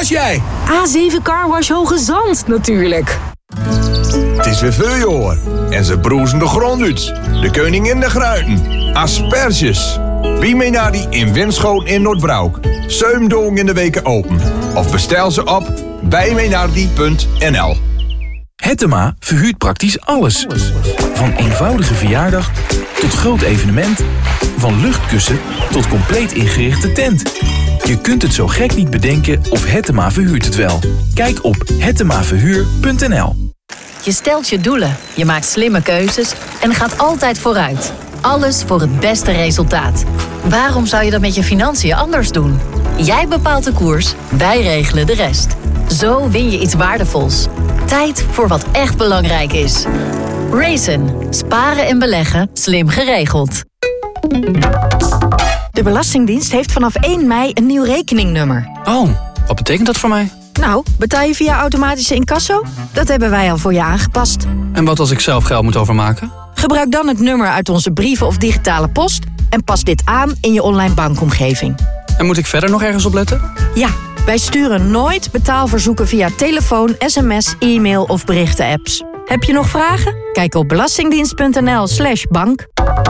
was jij? A7 Carwash Hoge Zand, natuurlijk. Het is weer voorjaar en ze broezen de grond uit. De koningin de gruiten. Asperges. Wie mee naar die in Winschoten in Noordbroek. 7 dagen in de weken open. Of bestel ze op bijmeenaardie.nl. Hettema verhuurt praktisch alles. Van eenvoudige verjaardag tot groot evenement. Van luchtkussen tot compleet ingerichte tent. Je kunt het zo gek niet bedenken of Hettema verhuurt het wel. Kijk op hettemaverhuur.nl. Je stelt je doelen, je maakt slimme keuzes en gaat altijd vooruit. Alles voor het beste resultaat. Waarom zou je dat met je financiën anders doen? Jij bepaalt de koers, wij regelen de rest. Zo win je iets waardevols. Tijd voor wat echt belangrijk is. Raisin. Sparen en beleggen slim geregeld. De Belastingdienst heeft vanaf 1 mei een nieuw rekeningnummer. Oh, wat betekent dat voor mij? Nou, betaal je via automatische incasso? Dat hebben wij al voor je aangepast. En wat als ik zelf geld moet overmaken? Gebruik dan het nummer uit onze brieven of digitale post en pas dit aan in je online bankomgeving. En moet ik verder nog ergens op letten? Ja, wij sturen nooit betaalverzoeken via telefoon, sms, e-mail of berichten-apps. Heb je nog vragen? Kijk op belastingdienst.nl/bank.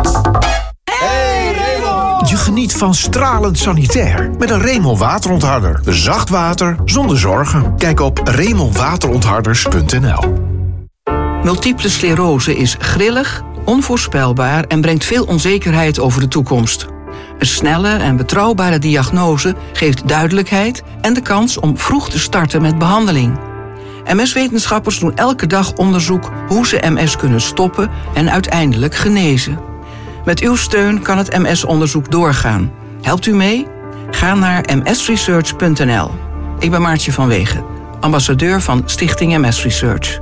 Je geniet van stralend sanitair met een Remel waterontharder. Zacht water zonder zorgen. Kijk op remelwaterontharders.nl. Multiple sclerose is grillig, onvoorspelbaar en brengt veel onzekerheid over de toekomst. Een snelle en betrouwbare diagnose geeft duidelijkheid en de kans om vroeg te starten met behandeling. MS-wetenschappers doen elke dag onderzoek hoe ze MS kunnen stoppen en uiteindelijk genezen. Met uw steun kan het MS-onderzoek doorgaan. Helpt u mee? Ga naar msresearch.nl. Ik ben Maartje van Wegen, ambassadeur van Stichting MS Research.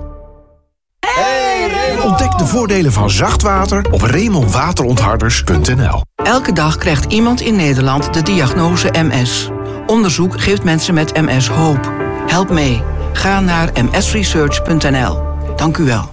Ontdek de voordelen van zacht water op remelwaterontharders.nl. Elke dag krijgt iemand in Nederland de diagnose MS. Onderzoek geeft mensen met MS hoop. Help mee. Ga naar msresearch.nl. Dank u wel.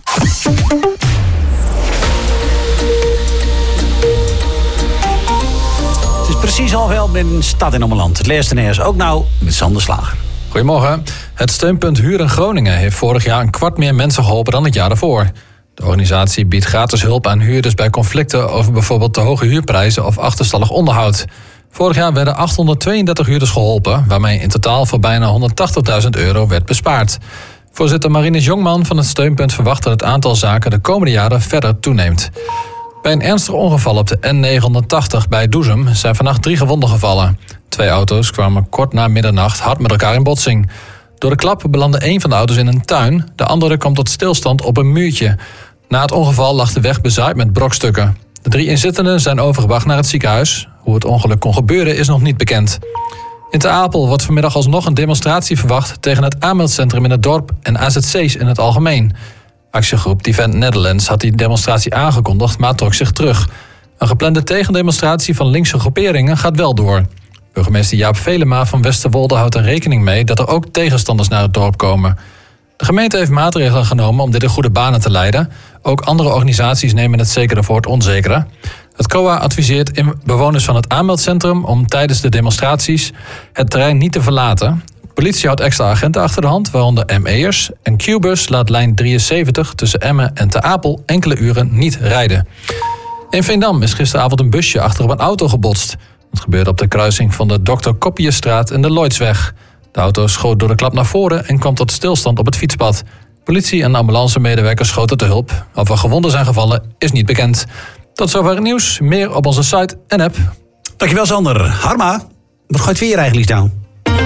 Het is precies 11:30 in Stad en Ommeland. Het laatste nieuws ook nou met Sander Slager. Goedemorgen. Het steunpunt Huur in Groningen heeft vorig jaar 1/4 meer mensen geholpen dan het jaar daarvoor. De organisatie biedt gratis hulp aan huurders bij conflicten over bijvoorbeeld te hoge huurprijzen of achterstallig onderhoud. Vorig jaar werden 832 huurders geholpen, waarmee in totaal voor bijna €180.000 werd bespaard. Voorzitter Marinus Jongman van het steunpunt verwacht dat het aantal zaken de komende jaren verder toeneemt. Bij een ernstig ongeval op de N980 bij Doezum zijn vannacht 3 gewonden gevallen. 2 auto's kwamen kort na middernacht hard met elkaar in botsing. Door de klap belandde één van de auto's in een tuin, de andere kwam tot stilstand op een muurtje. Na het ongeval lag de weg bezaaid met brokstukken. De 3 inzittenden zijn overgebracht naar het ziekenhuis. Hoe het ongeluk kon gebeuren is nog niet bekend. In Ter Apel wordt vanmiddag alsnog een demonstratie verwacht tegen het aanmeldcentrum in het dorp en AZC's in het algemeen. Actiegroep Defend Netherlands had die demonstratie aangekondigd, maar trok zich terug. Een geplande tegendemonstratie van linkse groeperingen gaat wel door. Burgemeester Jaap Velema van Westerwolde houdt er rekening mee dat er ook tegenstanders naar het dorp komen. De gemeente heeft maatregelen genomen om dit in goede banen te leiden. Ook andere organisaties nemen het zekere voor het onzekere. Het COA adviseert bewoners van het aanmeldcentrum om tijdens de demonstraties het terrein niet te verlaten. De politie houdt extra agenten achter de hand, waaronder ME'ers. En Q-bus laat lijn 73 tussen Emmen en Ter Apel enkele uren niet rijden. In Veendam is gisteravond een busje achter op een auto gebotst. Het gebeurde op de kruising van de Dr. Koppiestraat en de Lloydsweg. De auto schoot door de klap naar voren en kwam tot stilstand op het fietspad. Politie en ambulancemedewerkers schoten te hulp. Of er gewonden zijn gevallen is niet bekend. Tot zover het nieuws. Meer op onze site en app. Dankjewel Sander. Harma, wat gooit weer eigenlijk down?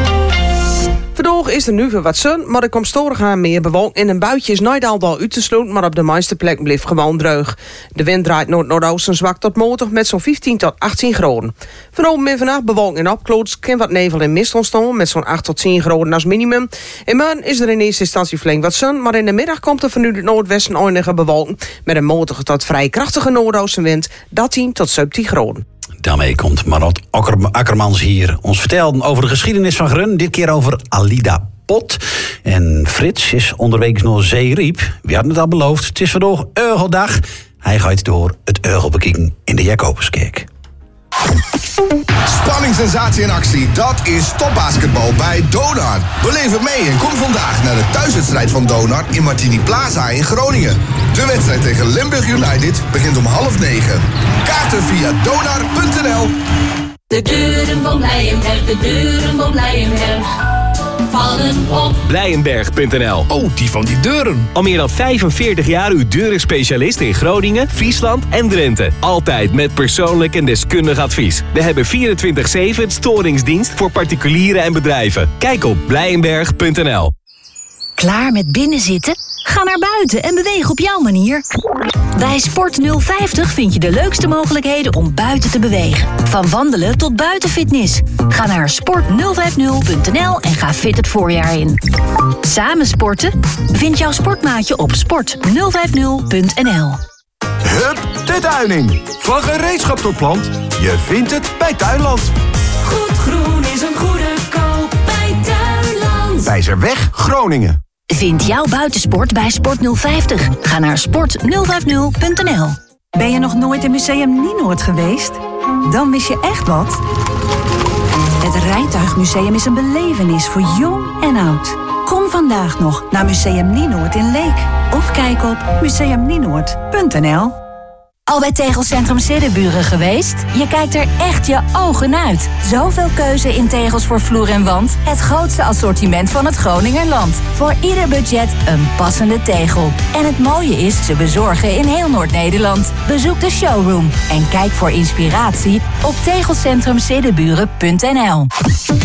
Vandaag is er nu weer wat zon, maar er komt storig aan meer bewolking. En een buitje is nooit al uit te sluiten, maar op de meeste plekken blijft gewoon droog. De wind draait noord-noordoosten zwak tot matig met zo'n 15 tot 18 graden. Vanavond en vannacht bewolking en opkloots, kan wat nevel en mist ontstaan met zo'n 8 tot 10 graden als minimum. En morgen is er in eerste instantie flink wat zon, maar in de middag komt er vanuit het noordwesten enige bewolking met een matige tot vrij krachtige noordoostenwind, 13 tot 17 graden. Daarmee komt Marot Akkermans hier ons vertellen over de geschiedenis van Grun. Dit keer over Alida Pot. En Frits is onderweeks nog zeeriep. We hadden het al beloofd. Het is vandaag Eugeldag. Hij gaat door het Eugel bekijken in de Jacobuskerk. Spanning, sensatie en actie, dat is topbasketbal bij Donar. Beleef het mee en kom vandaag naar de thuiswedstrijd van Donar in Martini Plaza in Groningen. De wedstrijd tegen Limburg United begint om 8:30. Kaarten via donar.nl. De deuren van Blijenberg, de deuren van Blijenberg vallen op. Blijenberg.nl. Oh, die van die deuren. Al meer dan 45 jaar uw deurenspecialist in Groningen, Friesland en Drenthe. Altijd met persoonlijk en deskundig advies. We hebben 24/7 storingsdienst voor particulieren en bedrijven. Kijk op Blijenberg.nl. Klaar met binnenzitten? Ga naar buiten en beweeg op jouw manier. Bij Sport 050 vind je de leukste mogelijkheden om buiten te bewegen. Van wandelen tot buitenfitness. Ga naar sport050.nl en ga fit het voorjaar in. Samen sporten? Vind jouw sportmaatje op sport050.nl. Hup, de tuining. Van gereedschap tot plant. Je vindt het bij Tuinland. Goed groen is een goede koop bij Tuinland. Wijzerweg, Groningen. Vind jouw buitensport bij Sport 050. Ga naar sport050.nl. Ben je nog nooit in Museum Nienoord geweest? Dan mis je echt wat. Het Rijtuigmuseum is een belevenis voor jong en oud. Kom vandaag nog naar Museum Nienoord in Leek. Of kijk op museumnienoord.nl. Al bij Tegelcentrum Siddeburen geweest? Je kijkt er echt je ogen uit. Zoveel keuze in tegels voor vloer en wand. Het grootste assortiment van het Groningerland. Voor ieder budget een passende tegel. En het mooie is, ze bezorgen in heel Noord-Nederland. Bezoek de showroom en kijk voor inspiratie op tegelcentrumsiddeburen.nl.